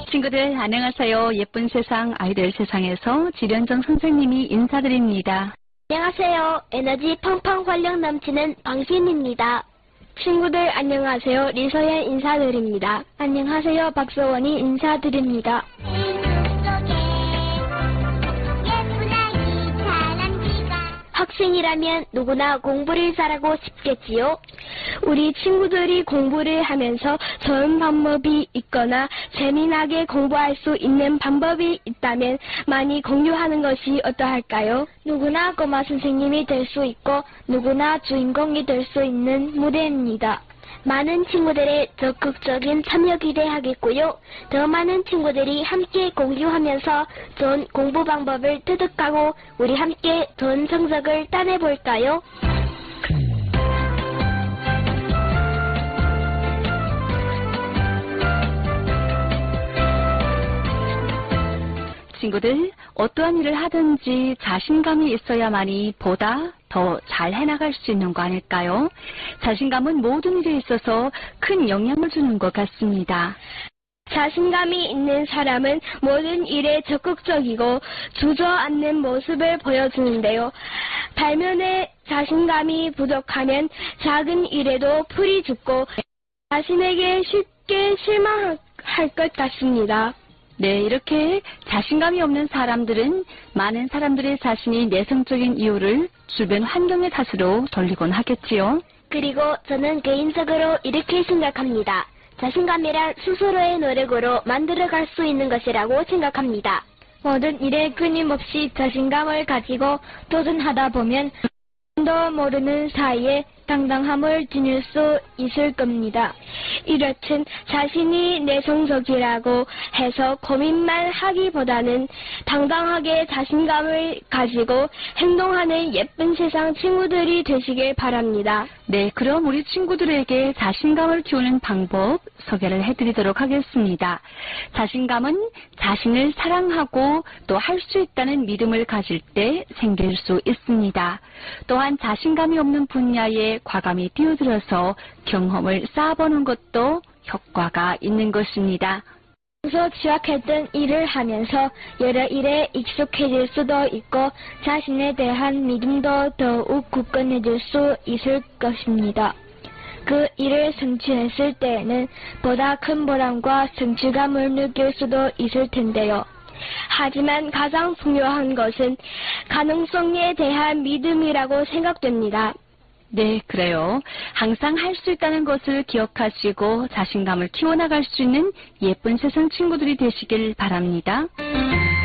친구들 안녕하세요. 예쁜 세상 아이들 세상에서 지련정 선생님이 인사드립니다. 안녕하세요. 에너지 팡팡 활력 넘치는 방신입니다. 친구들 안녕하세요. 리서연 인사드립니다. 안녕하세요. 박서원이 인사드립니다. 학생이라면 누구나 공부를 잘하고 싶겠지요. 우리 친구들이 공부를 하면서 좋은 방법이 있거나 재미나게 공부할 수 있는 방법이 있다면 많이 공유하는 것이 어떠할까요? 누구나 꼬마 선생님이 될 수 있고 누구나 주인공이 될 수 있는 무대입니다. 많은 친구들의 적극적인 참여 기대하겠고요. 더 많은 친구들이 함께 공유하면서 좋은 공부 방법을 터득하고 우리 함께 좋은 성적을 따내볼까요? 친구들, 어떠한 일을 하든지 자신감이 있어야만이 보다 더 잘 해나갈 수 있는 거 아닐까요? 자신감은 모든 일에 있어서 큰 영향을 주는 것 같습니다. 자신감이 있는 사람은 모든 일에 적극적이고 주저앉는 모습을 보여주는데요. 발면에 자신감이 부족하면 작은 일에도 풀이 죽고 자신에게 쉽게 실망할 것 같습니다. 네, 이렇게 자신감이 없는 사람들은 많은 사람들의 자신이 내성적인 이유를 주변 환경의 탓으로 돌리곤 하겠지요. 그리고 저는 개인적으로 이렇게 생각합니다. 자신감이란 스스로의 노력으로 만들어갈 수 있는 것이라고 생각합니다. 모든 일에 끊임없이 자신감을 가지고 도전하다 보면 도 모르는 사이에 당당함을 지닐 수 있을 겁니다. 이렇듯 자신이 내성적이라고 해서 고민만 하기보다는 당당하게 자신감을 가지고 행동하는 예쁜 세상 친구들이 되시길 바랍니다. 네, 그럼 우리 친구들에게 자신감을 키우는 방법 소개를 해드리도록 하겠습니다. 자신감은 자신을 사랑하고 또 할 수 있다는 믿음을 가질 때 생길 수 있습니다. 또한 자신감이 없는 분야에 과감히 뛰어들어서 경험을 쌓아보는 것도 효과가 있는 것입니다. 평소 취약했던 일을 하면서 여러 일에 익숙해질 수도 있고 자신에 대한 믿음도 더욱 굳건해질 수 있을 것입니다. 그 일을 성취했을 때에는 보다 큰 보람과 성취감을 느낄 수도 있을 텐데요. 하지만 가장 중요한 것은 가능성에 대한 믿음이라고 생각됩니다. 네, 그래요. 항상 할 수 있다는 것을 기억하시고 자신감을 키워나갈 수 있는 예쁜 세상 친구들이 되시길 바랍니다.